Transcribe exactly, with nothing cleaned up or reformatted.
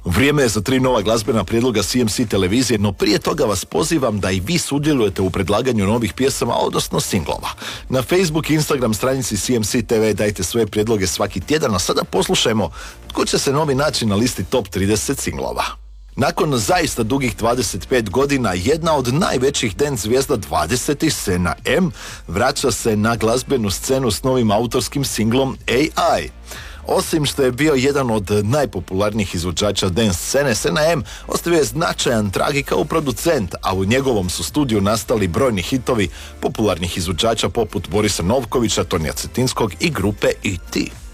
Vrijeme je za tri nova glazbena prijedloga C M C televizije, no prije toga vas pozivam da i vi sudjelujete u predlaganju novih pjesama, odnosno singlova. Na Facebook i Instagram stranici C M C T V dajte svoje prijedloge svaki tjedan, a sada poslušajmo tko će se novi naći na listi top trideset singlova. Nakon zaista dugih dvadeset pet godina, jedna od najvećih dance zvijezda dvadesetih, Sena M, vraća se na glazbenu scenu s novim autorskim singlom A I. Osim što je bio jedan od najpopularnijih izvođača dance scene, Sena M ostavio je značajan trag i kao producent, a u njegovom su studiju nastali brojni hitovi popularnih izvođača poput Borisa Novkovića, Tonija Cetinskog i grupe E T